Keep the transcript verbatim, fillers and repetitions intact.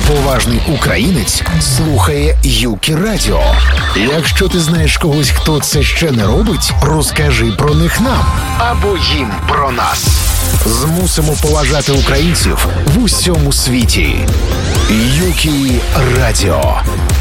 Поважний українець слухає Юкі Радіо. Якщо ти знаєш когось, хто це ще не робить, розкажи про них нам або їм про нас. Змусимо поважати українців в усьому світі. Юкі Радіо.